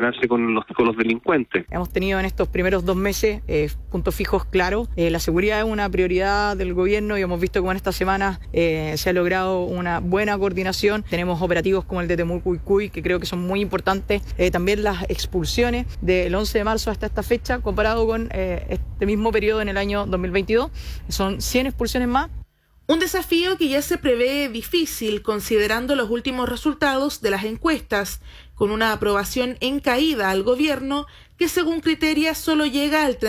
relacionarse con los delincuentes. Hemos tenido en estos primeros 2 meses puntos fijos claros. La seguridad es una prioridad del gobierno y hemos visto cómo en estas semanas se ha logrado una buena coordinación. Tenemos operativos como el de Temuco-Uy, que creo que son muy importantes. También las expulsiones del 11 de marzo hasta esta fecha, comparado con este mismo periodo en el año 2022, son 100 expulsiones más. Un desafío que ya se prevé difícil considerando los últimos resultados de las encuestas, con una aprobación en caída al gobierno que según Criteria solo llega al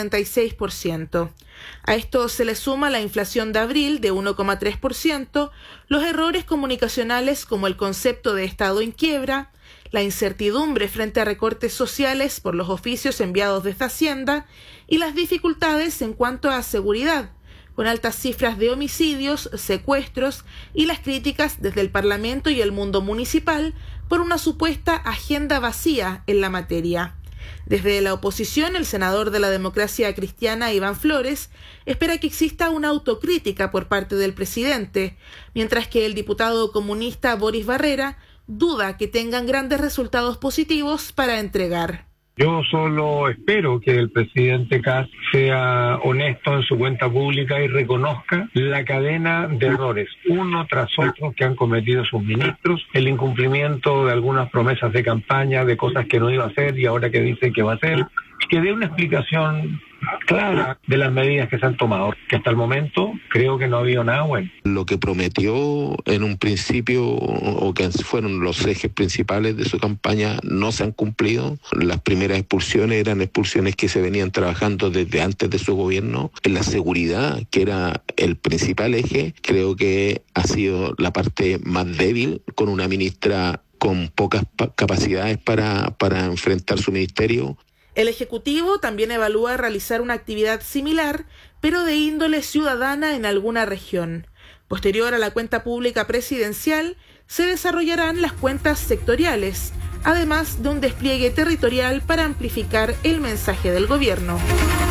36%. A esto se le suma la inflación de abril de 1,3%, los errores comunicacionales como el concepto de Estado en quiebra, la incertidumbre frente a recortes sociales por los oficios enviados desde Hacienda y las dificultades en cuanto a seguridad, con altas cifras de homicidios, secuestros y las críticas desde el Parlamento y el mundo municipal por una supuesta agenda vacía en la materia. Desde la oposición, el senador de la Democracia Cristiana, Iván Flores, espera que exista una autocrítica por parte del presidente, mientras que el diputado comunista Boris Barrera duda que tengan grandes resultados positivos para entregar. Yo solo espero que el presidente Kast sea honesto en su cuenta pública y reconozca la cadena de errores, uno tras otro, que han cometido sus ministros, el incumplimiento de algunas promesas de campaña, de cosas que no iba a hacer y ahora que dice que va a hacer, que dé una explicación clara de las medidas que se han tomado, que hasta el momento creo que no ha habido nada bueno. Lo que prometió en un principio, o que fueron los ejes principales de su campaña, no se han cumplido. Las primeras expulsiones eran expulsiones que se venían trabajando desde antes de su gobierno. En la seguridad, que era el principal eje, creo que ha sido la parte más débil, con una ministra con pocas capacidades para enfrentar su ministerio. El Ejecutivo también evalúa realizar una actividad similar, pero de índole ciudadana en alguna región. Posterior a la cuenta pública presidencial, se desarrollarán las cuentas sectoriales, además de un despliegue territorial para amplificar el mensaje del gobierno.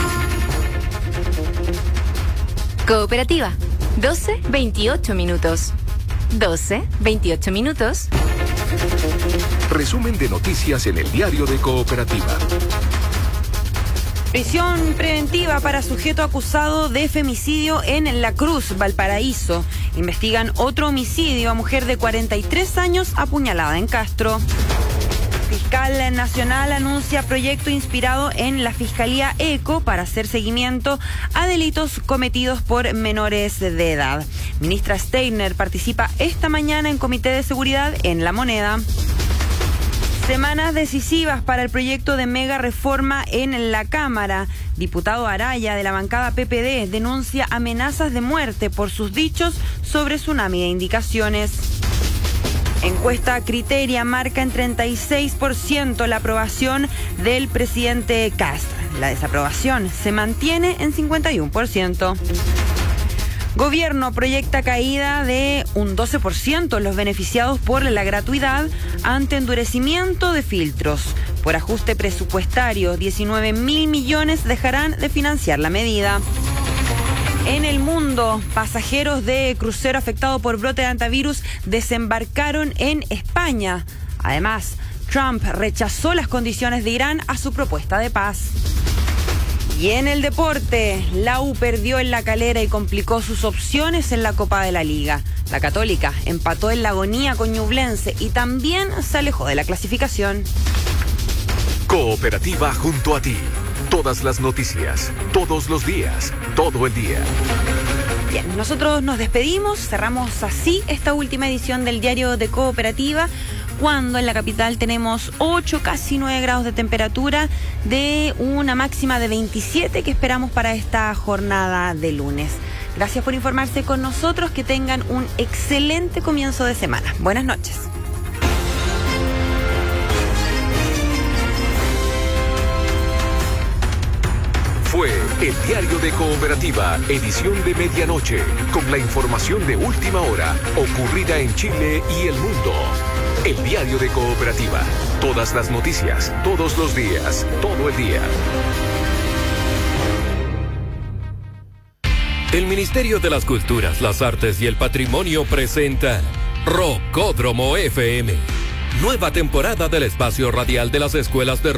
Cooperativa, 12:28 minutos. 12:28 minutos. Resumen de noticias en el diario de Cooperativa. Prisión preventiva para sujeto acusado de femicidio en La Cruz, Valparaíso. Investigan otro homicidio a mujer de 43 años apuñalada en Castro. Fiscal Nacional anuncia proyecto inspirado en la Fiscalía ECO para hacer seguimiento a delitos cometidos por menores de edad. Ministra Steiner participa esta mañana en Comité de Seguridad en La Moneda. Semanas decisivas para el proyecto de mega reforma en la Cámara. Diputado Araya, de la bancada PPD, denuncia amenazas de muerte por sus dichos sobre tsunami de indicaciones. Encuesta Criteria marca en 36% la aprobación del presidente Kast. La desaprobación se mantiene en 51%. Gobierno proyecta caída de un 12% los beneficiados por la gratuidad ante endurecimiento de filtros. Por ajuste presupuestario, 19.000 millones dejarán de financiar la medida. En el mundo, pasajeros de crucero afectado por brote de antivirus desembarcaron en España. Además, Trump rechazó las condiciones de Irán a su propuesta de paz. Y en el deporte, la U perdió en La Calera y complicó sus opciones en la Copa de la Liga. La Católica empató en la agonía con Ñublense y también se alejó de la clasificación. Cooperativa junto a ti. Todas las noticias, todos los días, todo el día. Bien, nosotros nos despedimos, cerramos así esta última edición del Diario de Cooperativa, cuando en la capital tenemos 8, casi 9 grados de temperatura, de una máxima de 27 que esperamos para esta jornada de lunes. Gracias por informarse con nosotros, que tengan un excelente comienzo de semana. Buenas noches. Fue el Diario de Cooperativa, edición de medianoche, con la información de última hora, ocurrida en Chile y el mundo. El Diario de Cooperativa. Todas las noticias, todos los días, todo el día. El Ministerio de las Culturas, las Artes y el Patrimonio presenta Rocódromo FM. Nueva temporada del espacio radial de las escuelas de